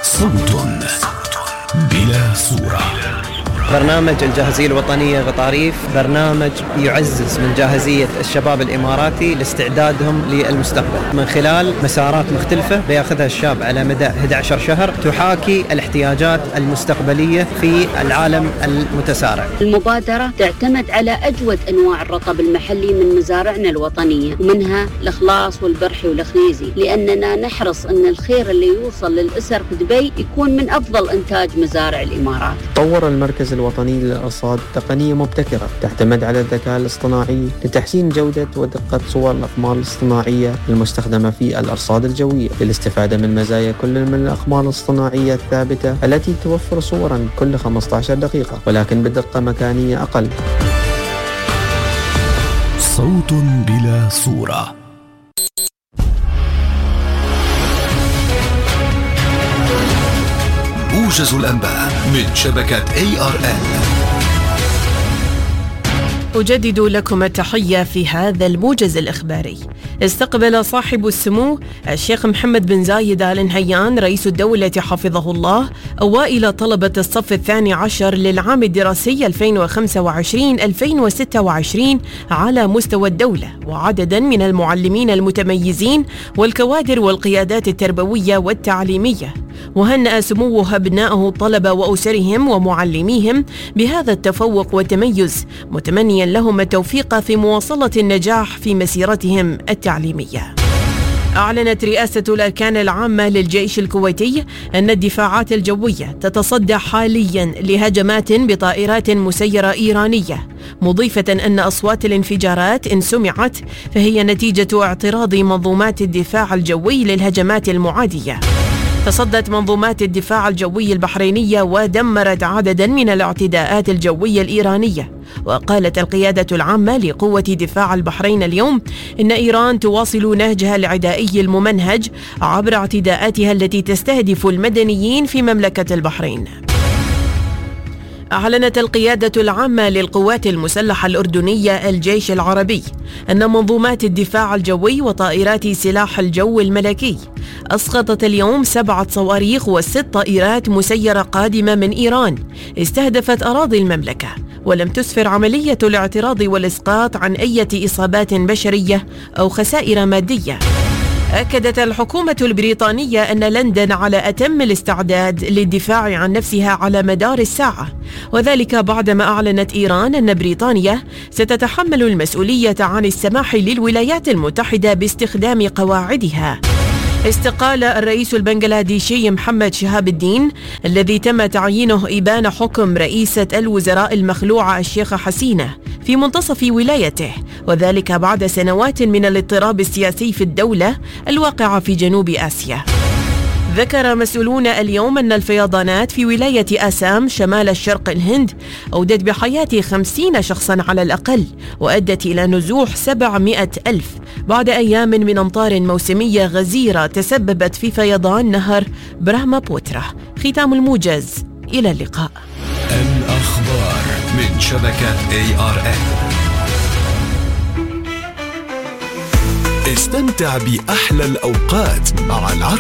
صوت بلا صورة. برنامج الجاهزية الوطنية غطاريف برنامج يعزز من جاهزية الشباب الإماراتي لاستعدادهم للمستقبل من خلال مسارات مختلفة بياخذها الشاب على مدى 11 شهر تحاكي الاحتياجات المستقبلية في العالم المتسارع. المبادرة تعتمد على أجود أنواع الرطب المحلي من مزارعنا الوطنية، ومنها الإخلاص والبرحي والخنيزي، لأننا نحرص أن الخير اللي يوصل للأسر في دبي يكون من أفضل إنتاج مزارع الإمارات. طور المركز الوطني للأرصاد تقنية مبتكرة تعتمد على الذكاء الاصطناعي لتحسين جودة ودقة صور الأقمار الاصطناعية المستخدمة في الأرصاد الجوية للاستفادة من مزايا كل من الأقمار الاصطناعية الثابتة التي توفر صورا كل 15 دقيقة ولكن بدقة مكانية أقل. صوت بلا صورة. موجز الأنباء من شبكة ARN. أجدد لكم التحية في هذا الموجز الإخباري. استقبل صاحب السمو الشيخ محمد بن زايد آل نهيان رئيس الدولة حفظه الله أوائل طلبة الصف الثاني عشر للعام الدراسي 2025-2026 على مستوى الدولة، وعددا من المعلمين المتميزين والكوادر والقيادات التربوية والتعليمية. وهنأ سموه أبنائه الطلبة وأسرهم ومعلميهم بهذا التفوق والتميز، متمنيا لهم التوفيق في مواصلة النجاح في مسيرتهم التعليمية. أعلنت رئاسة الأركان العامة للجيش الكويتي أن الدفاعات الجوية تتصدى حاليا لهجمات بطائرات مسيرة إيرانية، مضيفة أن أصوات الانفجارات إن سمعت فهي نتيجة اعتراض منظومات الدفاع الجوي للهجمات المعادية. تصدت منظومات الدفاع الجوي البحرينية ودمرت عددا من الاعتداءات الجوية الإيرانية. وقالت القيادة العامة لقوة دفاع البحرين اليوم إن إيران تواصل نهجها العدائي الممنهج عبر اعتداءاتها التي تستهدف المدنيين في مملكة البحرين. أعلنت القيادة العامة للقوات المسلحة الأردنية الجيش العربي أن منظومات الدفاع الجوي وطائرات سلاح الجو الملكي أسقطت اليوم 7 صواريخ و6 طائرات مسيرة قادمة من إيران استهدفت أراضي المملكة، ولم تسفر عملية الاعتراض والإسقاط عن أي إصابات بشرية أو خسائر مادية. أكدت الحكومة البريطانية أن لندن على أتم الاستعداد للدفاع عن نفسها على مدار الساعة، وذلك بعدما أعلنت إيران أن بريطانيا ستتحمل المسؤولية عن السماح للولايات المتحدة باستخدام قواعدها. استقال الرئيس البنغلاديشي محمد شهاب الدين الذي تم تعيينه إبان حكم رئيسة الوزراء المخلوعة الشيخة حسينة في منتصف ولايته، وذلك بعد سنوات من الاضطراب السياسي في الدولة الواقعة في جنوب آسيا. ذكر مسؤولون اليوم أن الفيضانات في ولاية آسام شمال الشرق الهند أودت بحياة 50 شخصا على الأقل، وأدت إلى نزوح 700 ألف بعد أيام من أمطار موسمية غزيرة تسببت في فيضان نهر برهمابوترا. ختام الموجز، إلى اللقاء. الأخبار من شبكة ARN. استمتع بأحلى الأوقات مع العرب.